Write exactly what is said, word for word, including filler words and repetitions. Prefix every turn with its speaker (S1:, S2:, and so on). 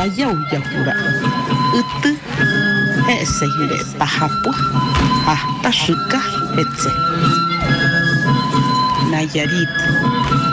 S1: ayauyahura ity he'seire pahapua hasta shyka hetse Nayarit